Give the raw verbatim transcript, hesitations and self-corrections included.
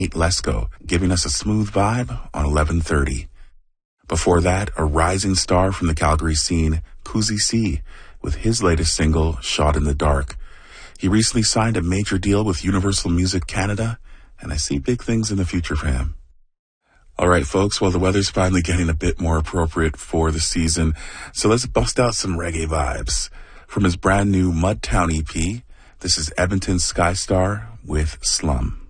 Lesko, giving us a smooth vibe on eleven thirty. Before that, a rising star from the Calgary scene, Kuzi C, with his latest single, Shot in the Dark. He recently signed a major deal with Universal Music Canada, and I see big things in the future for him. All right, folks, well, the weather's finally getting a bit more appropriate for the season, so let's bust out some reggae vibes. From his brand new Mudtown E P, this is Edmonton Skystar with Slum.